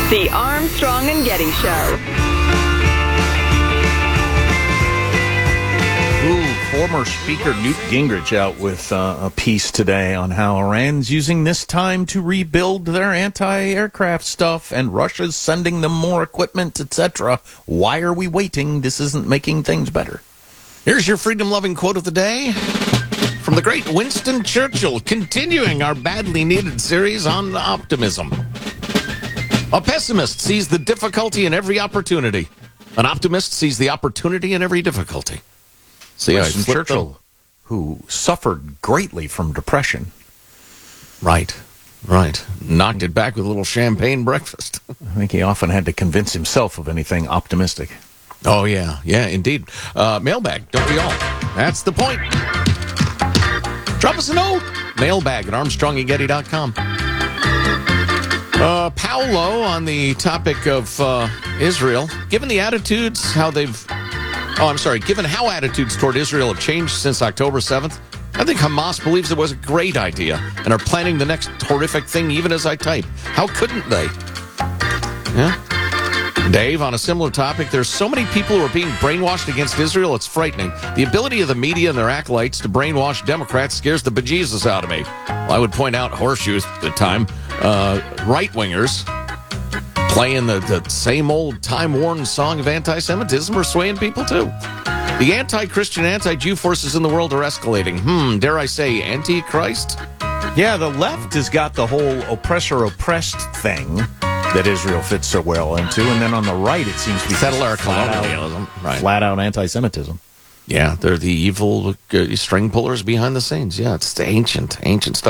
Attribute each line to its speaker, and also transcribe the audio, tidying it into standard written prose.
Speaker 1: The Armstrong and Getty Show.
Speaker 2: Former Speaker Newt Gingrich out with a piece today on how Iran's using this time to rebuild their anti-aircraft stuff and Russia's sending them more equipment, etc. Why are we waiting? This isn't making things better.
Speaker 3: Here's your freedom-loving quote of the day from the great Winston Churchill, continuing our badly needed series on optimism. A pessimist sees the difficulty in every opportunity. An optimist sees the opportunity in every difficulty. See,
Speaker 2: Winston Churchill, who suffered greatly from depression.
Speaker 3: Right. Knocked it back with a little champagne breakfast.
Speaker 2: I think he often had to convince himself of anything optimistic.
Speaker 3: Oh, yeah, indeed. Mailbag, don't we all? That's the point. Drop us a note. Mailbag at ArmstrongandGetty.com. Paolo on the topic of Israel. Given how attitudes toward Israel have changed since October 7th, I think Hamas believes it was a great idea and are planning the next horrific thing even as I type. How couldn't they? Yeah. Dave, on a similar topic, there's so many people who are being brainwashed against Israel, it's frightening. The ability of the media and their acolytes to brainwash Democrats scares the bejesus out of me. Well, I would point out horseshoes at the time. Right-wingers playing the same old time-worn song of anti-Semitism are swaying people, too. The anti-Christian, anti-Jew forces in the world are escalating. Dare I say, anti-Christ?
Speaker 2: Yeah, the left has got the whole oppressor-oppressed thing that Israel fits so well into, and then on the right it seems to be
Speaker 3: settler colonialism,
Speaker 2: flat-out anti-Semitism.
Speaker 3: Yeah, they're the evil string pullers behind the scenes. Yeah, it's the ancient stuff.